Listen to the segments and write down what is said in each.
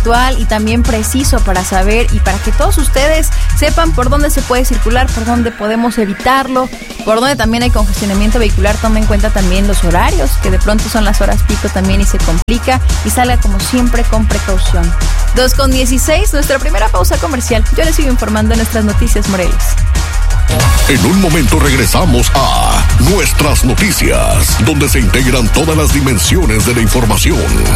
actual y también preciso para saber y para que todos ustedes sepan por dónde se puede circular, por dónde podemos evitarlo, por dónde también hay congestionamiento vehicular. Tome en cuenta también los horarios, que de pronto son las horas pico también y se complica, y salga como siempre con precaución. 2:16, nuestra primera pausa comercial. Yo les sigo informando en nuestras noticias Morelos. En un momento regresamos a Nuestras Noticias, donde se integran todas las dimensiones de la información.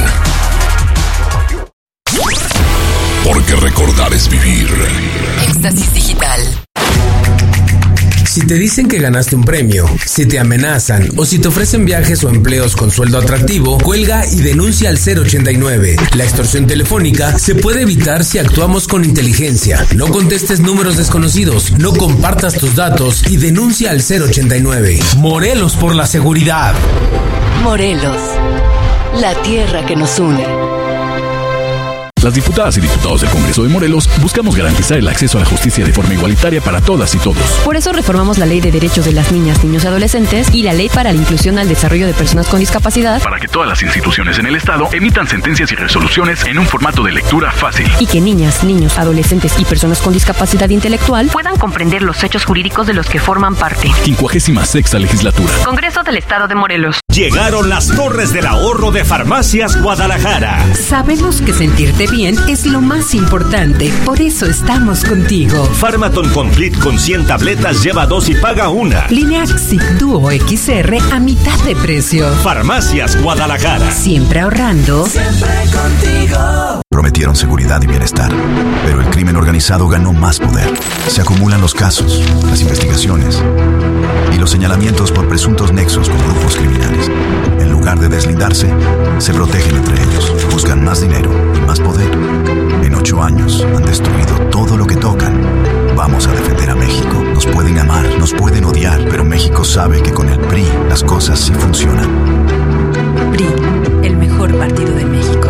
Porque recordar es vivir. Éxtasis digital. Si te dicen que ganaste un premio, si te amenazan o si te ofrecen viajes o empleos con sueldo atractivo, cuelga y denuncia al 089. La extorsión telefónica se puede evitar si actuamos con inteligencia. No contestes números desconocidos, no compartas tus datos y denuncia al 089. Morelos por la seguridad. Morelos, la tierra que nos une. Las diputadas y diputados del Congreso de Morelos buscamos garantizar el acceso a la justicia de forma igualitaria para todas y todos. Por eso reformamos la Ley de Derechos de las Niñas, Niños y Adolescentes y la Ley para la Inclusión al Desarrollo de Personas con Discapacidad, para que todas las instituciones en el Estado emitan sentencias y resoluciones en un formato de lectura fácil. Y que niñas, niños, adolescentes y personas con discapacidad intelectual puedan comprender los hechos jurídicos de los que forman parte. 56ª Legislatura. Congreso del Estado de Morelos. Llegaron las Torres del Ahorro de Farmacias Guadalajara. Sabemos que sentirte bien es lo más importante, por eso estamos contigo. Pharmaton Complete con 100 tabletas lleva 2 y paga 1. Lineaxic Duo XR a mitad de precio. Farmacias Guadalajara. Siempre ahorrando. Siempre contigo. Prometieron seguridad y bienestar, pero el crimen organizado ganó más poder. Se acumulan los casos, las investigaciones y los señalamientos por presuntos nexos con grupos criminales. En lugar de deslindarse, se protegen entre ellos, buscan más dinero y más poder. En 8 años han destruido todo lo que tocan. Vamos a defender a México. Nos pueden amar, nos pueden odiar, pero México sabe que con el PRI las cosas sí funcionan. PRI, el mejor partido de México.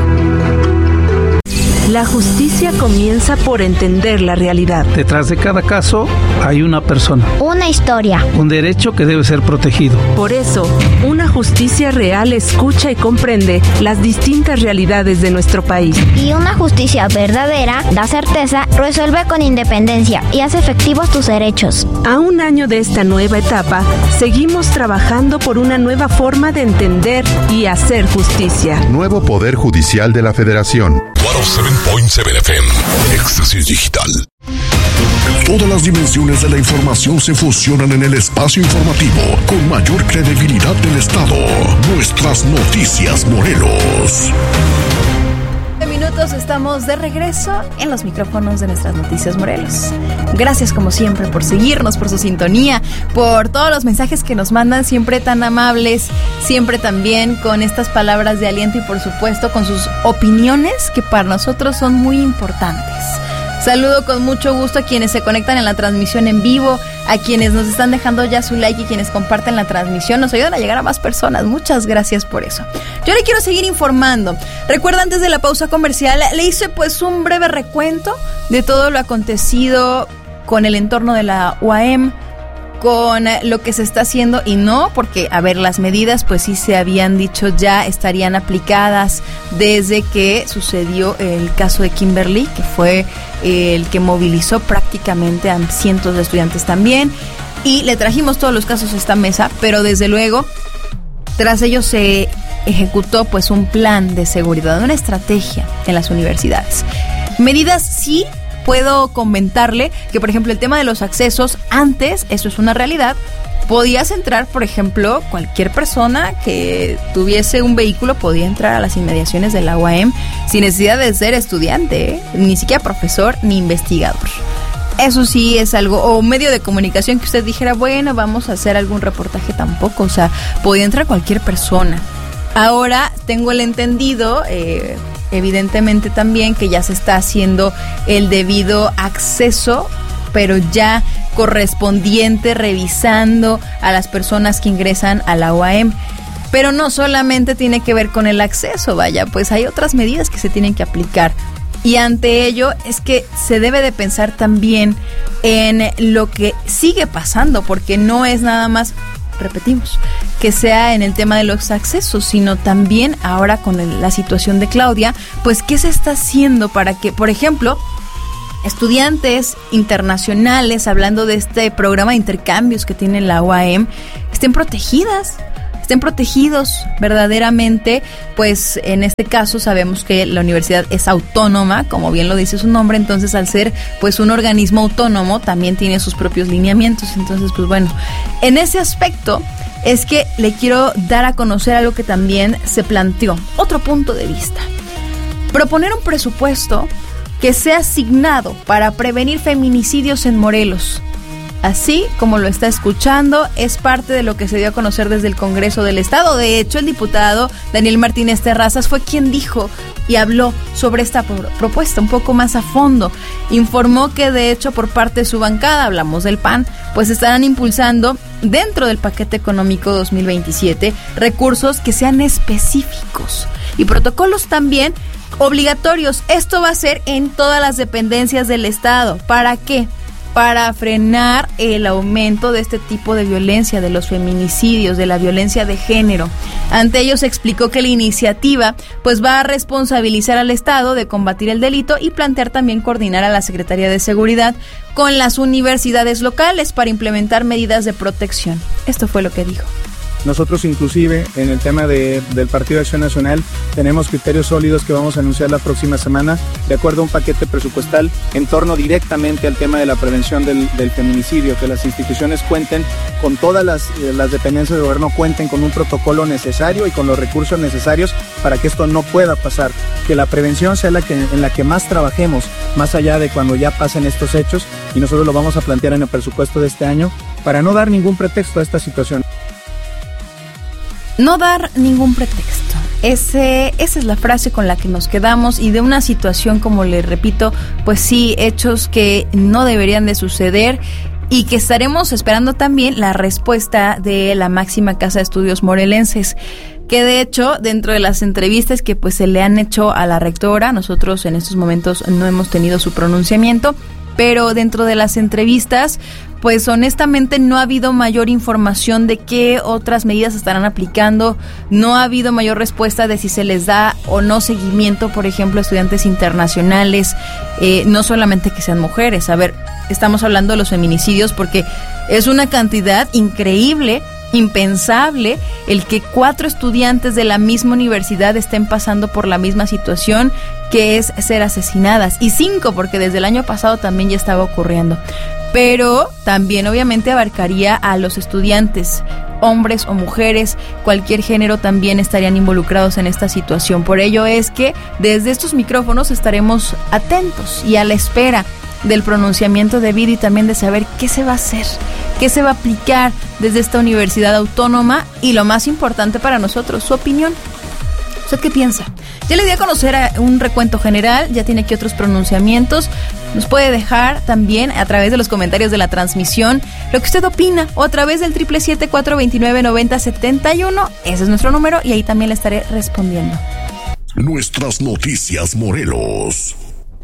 La justicia comienza por entender la realidad. Detrás de cada caso hay una persona. Una historia. Un derecho que debe ser protegido. Por eso, una justicia real escucha y comprende las distintas realidades de nuestro país. Y una justicia verdadera da certeza, resuelve con independencia y hace efectivos tus derechos. A un año de esta nueva etapa, seguimos trabajando por una nueva forma de entender y hacer justicia. Nuevo Poder Judicial de la Federación. 107.7 FM. Éxtasis digital. Todas las dimensiones de la información se fusionan en el espacio informativo con mayor credibilidad del Estado. Nuestras Noticias Morelos. Minutos, estamos de regreso en los micrófonos de Nuestras Noticias Morelos. Gracias como siempre por seguirnos, por su sintonía, por todos los mensajes que nos mandan, siempre tan amables, siempre también con estas palabras de aliento y por supuesto con sus opiniones que para nosotros son muy importantes. Saludo con mucho gusto a quienes se conectan en la transmisión en vivo, a quienes nos están dejando ya su like y quienes comparten la transmisión, nos ayudan a llegar a más personas. Muchas gracias por eso. Yo le quiero seguir informando. Recuerda, antes de la pausa comercial, le hice pues un breve recuento de todo lo acontecido con el entorno de la UAM, con lo que se está haciendo y no, porque, a ver, las medidas pues sí se habían dicho ya estarían aplicadas desde que sucedió el caso de Kimberly, que fue el que movilizó prácticamente a cientos de estudiantes también, y le trajimos todos los casos a esta mesa, pero desde luego tras ello se ejecutó pues un plan de seguridad, una estrategia en las universidades. Medidas sí. Puedo comentarle que, por ejemplo, el tema de los accesos, antes, eso es una realidad, podías entrar, por ejemplo, cualquier persona que tuviese un vehículo podía entrar a las inmediaciones de la UAM sin necesidad de ser estudiante, ni siquiera profesor ni investigador. Eso sí es algo, o medio de comunicación que usted dijera, bueno, vamos a hacer algún reportaje, tampoco, o sea, podía entrar cualquier persona. Ahora tengo el entendido, evidentemente también, que ya se está haciendo el debido acceso, pero ya correspondiente, revisando a las personas que ingresan a la UAM. Pero no solamente tiene que ver con el acceso, vaya, pues hay otras medidas que se tienen que aplicar. Y ante ello es que se debe de pensar también en lo que sigue pasando, porque no es nada más, repetimos, que sea en el tema de los accesos, sino también ahora con la situación de Claudia, pues qué se está haciendo para que, por ejemplo, estudiantes internacionales, hablando de este programa de intercambios que tiene la UAM, estén protegidos verdaderamente. Pues en este caso sabemos que la universidad es autónoma, como bien lo dice su nombre, entonces al ser pues un organismo autónomo también tiene sus propios lineamientos. Entonces pues bueno, en ese aspecto es que le quiero dar a conocer algo que también se planteó, otro punto de vista: proponer un presupuesto que sea asignado para prevenir feminicidios en Morelos. Así como lo está escuchando, es parte de lo que se dio a conocer desde el Congreso del Estado. De hecho, el diputado Daniel Martínez Terrazas fue quien dijo y habló sobre esta propuesta un poco más a fondo. Informó que de hecho por parte de su bancada, hablamos del PAN, pues estarán impulsando dentro del paquete económico 2027 recursos que sean específicos y protocolos también obligatorios. Esto va a ser en todas las dependencias del Estado. ¿Para qué? Para frenar el aumento de este tipo de violencia, de los feminicidios, de la violencia de género. Ante ello se explicó que la iniciativa pues va a responsabilizar al Estado de combatir el delito y plantear también coordinar a la Secretaría de Seguridad con las universidades locales para implementar medidas de protección. Esto fue lo que dijo. Nosotros inclusive en el tema del Partido de Acción Nacional tenemos criterios sólidos que vamos a anunciar la próxima semana de acuerdo a un paquete presupuestal en torno directamente al tema de la prevención del feminicidio, que las instituciones cuenten con todas las dependencias de gobierno, cuenten con un protocolo necesario y con los recursos necesarios para que esto no pueda pasar, que la prevención sea en la que más trabajemos, más allá de cuando ya pasen estos hechos, y nosotros lo vamos a plantear en el presupuesto de este año para no dar ningún pretexto a esta situación. No dar ningún pretexto. Esa es la frase con la que nos quedamos, y de una situación, como le repito, pues sí, hechos que no deberían de suceder y que estaremos esperando también la respuesta de la máxima casa de estudios morelenses, que de hecho dentro de las entrevistas que pues se le han hecho a la rectora, nosotros en estos momentos no hemos tenido su pronunciamiento, pero dentro de las entrevistas pues honestamente no ha habido mayor información de qué otras medidas estarán aplicando, no ha habido mayor respuesta de si se les da o no seguimiento, por ejemplo, a estudiantes internacionales, no solamente que sean mujeres. A ver, estamos hablando de los feminicidios porque es una cantidad increíble, impensable, el que 4 estudiantes de la misma universidad estén pasando por la misma situación, que es ser asesinadas, y 5 porque desde el año pasado también ya estaba ocurriendo. Pero también obviamente abarcaría a los estudiantes, hombres o mujeres, cualquier género también estarían involucrados en esta situación. Por ello es que desde estos micrófonos estaremos atentos y a la espera del pronunciamiento debido y también de saber qué se va a hacer, qué se va a aplicar desde esta universidad autónoma y, lo más importante para nosotros, su opinión. ¿Usted qué piensa? Ya le di a conocer un recuento general, ya tiene aquí otros pronunciamientos. Nos puede dejar también a través de los comentarios de la transmisión lo que usted opina, o a través del 777-429-9071. Ese es nuestro número y ahí también le estaré respondiendo. Nuestras noticias Morelos.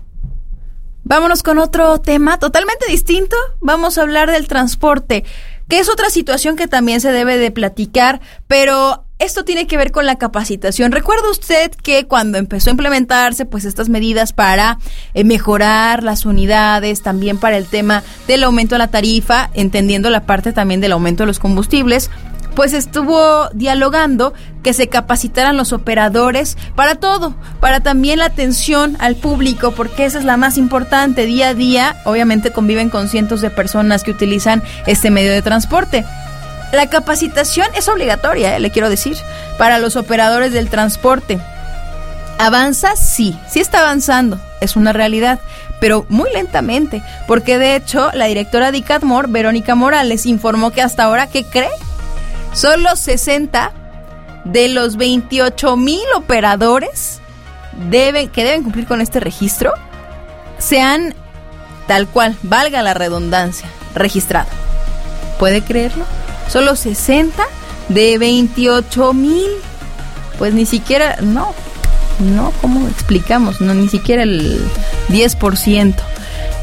Vámonos con otro tema totalmente distinto. Vamos a hablar del transporte, que es otra situación que también se debe de platicar, pero esto tiene que ver con la capacitación. ¿Recuerda usted que cuando empezó a implementarse pues estas medidas para mejorar las unidades, también para el tema del aumento de la tarifa, entendiendo la parte también del aumento de los combustibles, pues estuvo dialogando que se capacitaran los operadores para todo, para también la atención al público, porque esa es la más importante. Día a día, obviamente conviven con cientos de personas que utilizan este medio de transporte. La capacitación es obligatoria, le quiero decir, para los operadores del transporte. ¿Avanza? Sí está avanzando, es una realidad, pero muy lentamente, porque de hecho la directora de ICATMOR, Verónica Morales, informó que hasta ahora, ¿qué cree? Solo 60 de los 28,000 operadores que deben cumplir con este registro se han, tal cual, valga la redundancia, registrado. ¿Puede creerlo? Solo 60 de 28,000. Pues ni siquiera, no, ¿cómo explicamos? No, ni siquiera el 10%.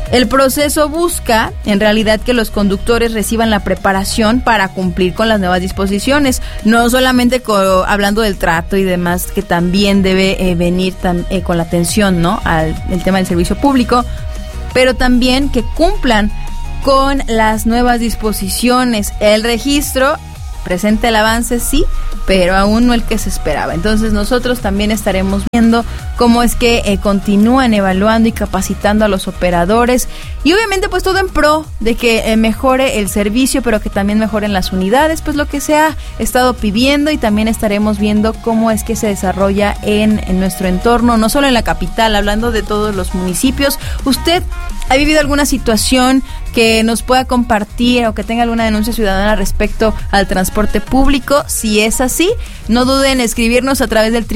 El proceso busca, en realidad, que los conductores reciban la preparación para cumplir con las nuevas disposiciones, no solamente hablando del trato y demás, que también debe venir con la atención, ¿no?, el tema del servicio público, pero también que cumplan con las nuevas disposiciones. El registro presenta el avance, sí, pero aún no el que se esperaba. Entonces nosotros también estaremos viendo cómo es que continúan evaluando y capacitando a los operadores, y obviamente pues todo en pro de que mejore el servicio, pero que también mejoren las unidades, pues lo que se ha estado pidiendo, y también estaremos viendo cómo es que se desarrolla en nuestro entorno, no solo en la capital, hablando de todos los municipios. ¿Usted ha vivido alguna situación que nos pueda compartir o que tenga alguna denuncia ciudadana respecto al transporte público? Si es así, no duden en escribirnos a través del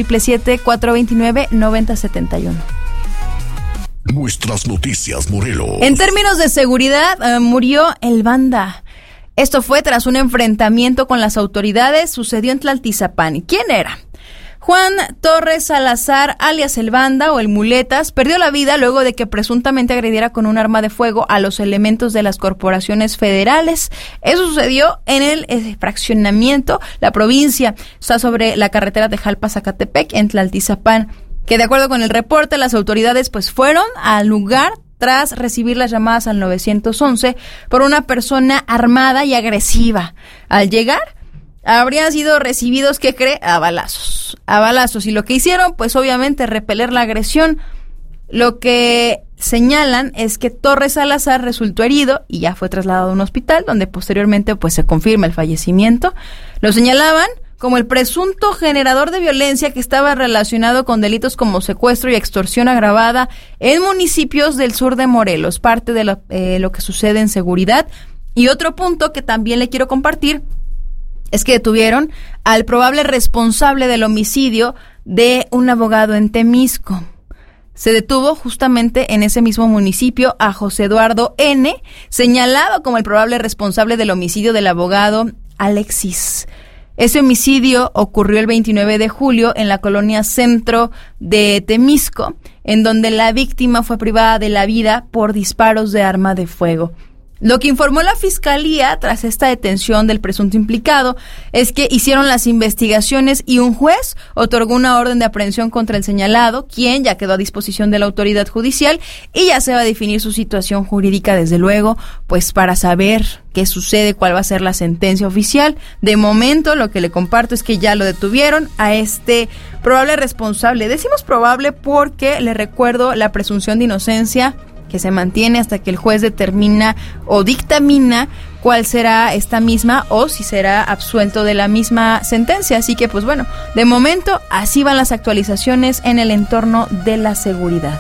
777-429-9071. Nuestras noticias, Morelos. En términos de seguridad, murió el Banda. Esto fue tras un enfrentamiento con las autoridades, sucedió en Tlaltizapán. ¿Quién era? Juan Torres Salazar, alias el Banda o el Muletas, perdió la vida luego de que presuntamente agrediera con un arma de fuego a los elementos de las corporaciones federales. Eso sucedió en el fraccionamiento La Provincia, está sobre la carretera de Jalpa-Zacatepec, en Tlaltizapán, que de acuerdo con el reporte, las autoridades pues fueron al lugar tras recibir las llamadas al 911 por una persona armada y agresiva. Al llegar, habrían sido recibidos, ¿qué cree?, a balazos, y lo que hicieron, pues obviamente repeler la agresión. Lo que señalan es que Torres Salazar resultó herido y ya fue trasladado a un hospital, donde posteriormente pues se confirma el fallecimiento. Lo señalaban como el presunto generador de violencia que estaba relacionado con delitos como secuestro y extorsión agravada en municipios del sur de Morelos, parte de lo que sucede en seguridad. Y otro punto que también le quiero compartir es que detuvieron al probable responsable del homicidio de un abogado en Temisco. Se detuvo justamente en ese mismo municipio a José Eduardo N., señalado como el probable responsable del homicidio del abogado Alexis. Ese homicidio ocurrió el 29 de julio en la colonia Centro de Temisco, en donde la víctima fue privada de la vida por disparos de arma de fuego. Lo que informó la Fiscalía tras esta detención del presunto implicado es que hicieron las investigaciones y un juez otorgó una orden de aprehensión contra el señalado, quien ya quedó a disposición de la autoridad judicial, y ya se va a definir su situación jurídica, desde luego, pues para saber qué sucede, cuál va a ser la sentencia oficial. De momento, lo que le comparto es que ya lo detuvieron a este probable responsable. Decimos probable porque, le recuerdo, la presunción de inocencia que se mantiene hasta que el juez determina o dictamina cuál será esta misma o si será absuelto de la misma sentencia. Así que, pues bueno, de momento así van las actualizaciones en el entorno de la seguridad.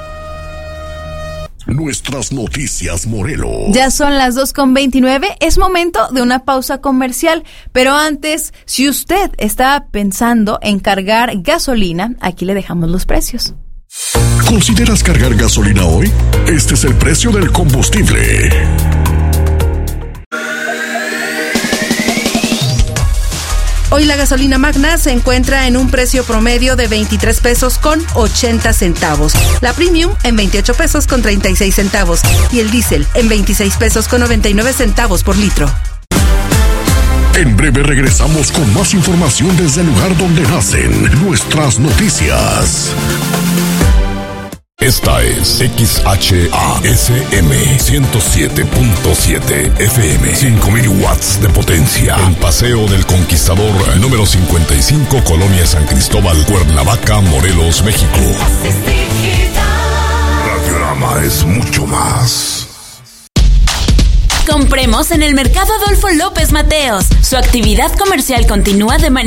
Nuestras noticias, Morelos. Ya son las 2:29, es momento de una pausa comercial, pero antes, si usted está pensando en cargar gasolina, aquí le dejamos los precios. ¿Consideras cargar gasolina hoy? Este es el precio del combustible. Hoy la gasolina Magna se encuentra en un precio promedio de 23 pesos con 80 centavos. La Premium en 28 pesos con 36 centavos. Y el diésel en 26 pesos con 99 centavos por litro. En breve regresamos con más información desde el lugar donde nacen nuestras noticias. Esta es XHASM 107.7 FM, 5000 watts de potencia, en Paseo del Conquistador, número 55, Colonia San Cristóbal, Cuernavaca, Morelos, México. Radiorama es mucho más. Compremos en el Mercado Adolfo López Mateos. Su actividad comercial continúa de manera